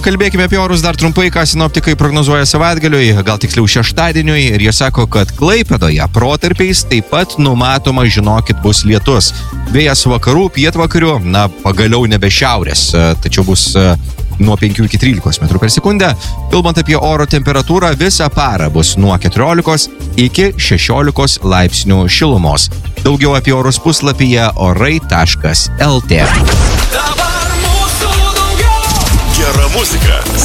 Pakalbėkime apie orus dar trumpai, ką sinoptikai prognozuoja savaitgaliui, gal tiksliau šeštadieniui, ir jie sako, kad Klaipėdoje protarpiais taip pat numatoma, žinokit, bus lietus. Vėjas vakarų, pietvakarių, pagaliau nebe šiaurės, tačiau bus nuo 5 iki 13 metrų per sekundę. Kalbant apie oro temperatūrą, visą parą bus nuo 14 iki 16 laipsnių šilumos. Daugiau apie orus puslapyje orai.lt. Gera muzika.